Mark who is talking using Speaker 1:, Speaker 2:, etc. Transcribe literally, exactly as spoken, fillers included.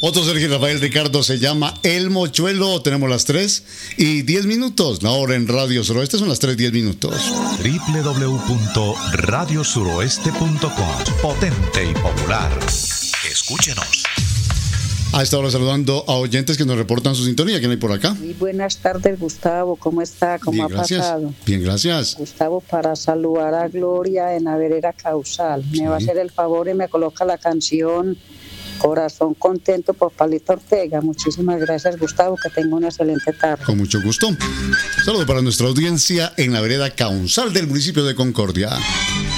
Speaker 1: Otro Sergio Rafael Ricardo se llama El Mochuelo. Tenemos las tres y diez minutos. La hora en Radio Suroeste son las tres y diez minutos.
Speaker 2: doble u doble u doble u punto radio suroeste punto com. Potente y popular. Escúchenos.
Speaker 1: A esta hora saludando a oyentes que nos reportan su sintonía. ¿Quién hay por acá?
Speaker 3: Muy buenas tardes, Gustavo. ¿Cómo está? ¿Cómo
Speaker 1: Bien,
Speaker 3: ha
Speaker 1: gracias.
Speaker 3: pasado?
Speaker 1: Bien, gracias.
Speaker 3: Gustavo, para saludar a Gloria en la vereda Causal. Me
Speaker 1: Sí.
Speaker 3: va a hacer el favor y me coloca la canción Corazón Contento por Palito Ortega. Muchísimas gracias, Gustavo. Que tenga una excelente tarde.
Speaker 1: Con mucho gusto. Saludo para nuestra audiencia en la vereda Causal del municipio de Concordia.